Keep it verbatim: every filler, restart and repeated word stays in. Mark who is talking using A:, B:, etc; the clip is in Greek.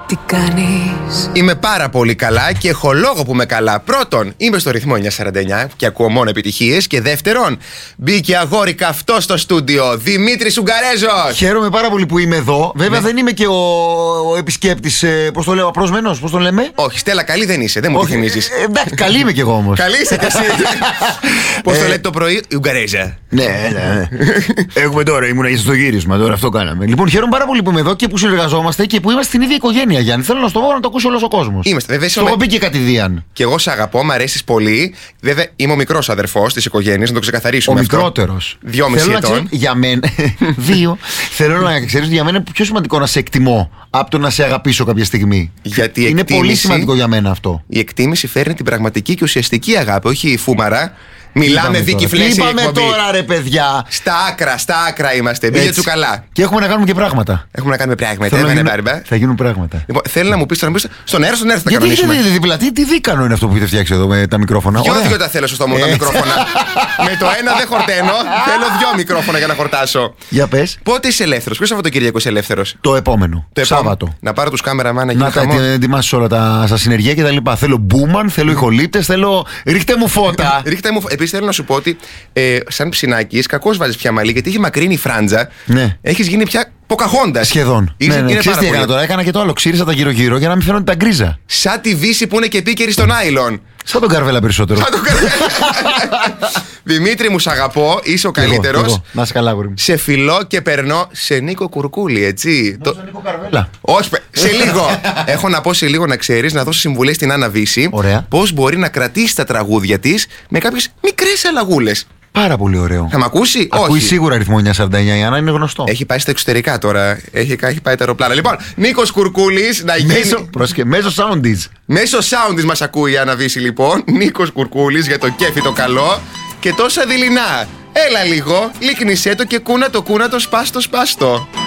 A: Τι κάνεις?
B: Είμαι πάρα πολύ καλά και έχω λόγο που είμαι καλά. Πρώτον, είμαι στο ρυθμό εννιακόσια σαράντα εννιά και ακούω μόνο επιτυχίες. Και δεύτερον, μπήκε αγόρι καυτό στο στούντιο, Δημήτρης Ουγγαρέζος.
C: Χαίρομαι πάρα πολύ που είμαι εδώ. Βέβαια, ναι. δεν είμαι και ο, ο επισκέπτης, ε, πώς το λέω, απροσμένος, πώς το λέμε.
B: Όχι, Στέλλα, καλή δεν είσαι, δεν μου το θυμίζεις.
C: Ε, εντάξει, καλή είμαι κι εγώ όμως.
B: Καλή είσαι κι εσύ. Πώς το λέτε το πρωί, Ουγγαρέζα.
C: Ναι, ναι. Έχουμε τώρα, ήμουν στο γύρισμα, τώρα αυτό κάναμε. Λοιπόν, χαίρομαι πάρα πολύ που είμαι εδώ και που συνεργαζόμαστε και που είμαστε στην ίδια οικογένεια. Γιάννη, θέλω να στο πω να το ακούσει όλος ο κόσμος.
B: Είμαστε, βέβαια.
C: Το έχω πει και κατηδίαν.
B: Και εγώ σε αγαπώ, μ' αρέσει πολύ. Βέβαια, είμαι ο μικρός αδερφός της οικογένειας, να το ξεκαθαρίσουμε.
C: Ο μικρότερος.
B: Δυόμιση ετών.
C: Για μένα. Δύο. Θέλω να ξέρεις ότι για μένα είναι πιο σημαντικό να σε εκτιμώ από το να σε αγαπήσω κάποια στιγμή.
B: Γιατί
C: είναι
B: εκτίμηση,
C: πολύ σημαντικό για μένα αυτό.
B: Η εκτίμηση φέρνει την πραγματική και ουσιαστική αγάπη, όχι η φούμαρα. Μιλάμε Δίκη Φλέση.
C: Τι είπαμε τώρα, ρε παιδιά.
B: Στα άκρα, στα άκρα είμαστε. Μπήκε του καλά.
C: Και έχουμε να κάνουμε και πράγματα.
B: Έχουμε να κάνουμε πράγματα.
C: Θα, γίνουν, θα γίνουν πράγματα.
B: Λοιπόν, θέλω να μου πει στον αέρα, στον αέρα, στον αέρα θα κανονίσουμε.
C: Γιατί δίπλα, τι, τι δίκανο είναι αυτό που έχετε φτιάξει εδώ με τα μικρόφωνα.
B: Δυο δυο τα θέλω στο στόμα μου τα μικρόφωνα. Με το ένα δεν χορταίνω. Θέλω δυο μικρόφωνα για να χορτάσω.
C: Για πες.
B: Πότε είσαι ελεύθερος, ποιο Σαββατοκύριακο είσαι ελεύθερος?
C: Το επόμενο. Το Σάββατο.
B: Να πάρω του κάμεραμαν εκεί.
C: Να τα ετοιμάσει όλα τα συνεργεία και τα λοιπά. Θέλω μπούμαν, θέλω ηχολήπτες, θέλω. Ρίχτε μου φώτα.
B: Επίσης θέλω να σου πω ότι ε, σαν ψινάκης, κακώς βάζεις πια μαλλί γιατί έχει μακρύνει η φράντζα.
C: Ναι.
B: Έχεις γίνει πια Ποκαχόντα.
C: Σχεδόν.
B: Είσαι,
C: ναι, ναι.
B: είναι
C: Ξέρεις τι έκανα τώρα, έκανα και το άλλο. Ξύρισα τα γύρω-γύρω για να μην φαίνονται τα γκρίζα.
B: Σαν τη Βύση που είναι και επίκαιρη στον άιλον.
C: Σαν τον Καρβέλα περισσότερο.
B: Σαν τον Καρβέλα. Δημήτρη μου, σ' αγαπώ, είσαι ο καλύτερος.
C: Να είσαι καλά, γουρί μου.
B: Σε φιλώ και περνώ σε Νίκο Κουρκούλη, έτσι.
C: Το... Σε Νίκο Καρβέλα.
B: Όχι, σε λίγο. Έχω να πω σε λίγο να ξέρεις, να δώσω συμβουλές στην Άννα Βύση. Πώς μπορεί να κρατήσει τα τραγούδια της με κάποιες μικρές αλλαγούλες.
C: Πάρα πολύ ωραίο.
B: Θα μ' ακούσει,
C: Ακούει
B: όχι.
C: Σίγουρα αριθμό εννιακόσια σαράντα εννιά, η Άννα είναι γνωστό.
B: Έχει πάει στα εξωτερικά τώρα. Έχει, έχει πάει τα αεροπλάνα. Λοιπόν, Νίκος Κουρκούλης να γίνει.
C: Μέσω, προσκε, μέσω Soundies.
B: Μέσω Soundies μας ακούει η Άννα Βύση, λοιπόν. Νίκος Κουρκούλης για το κέφι το καλό. Και τόσα δειλινά. Έλα λίγο, λίκνησέ το και κούνα το κούνα το σπάστο σπάστο.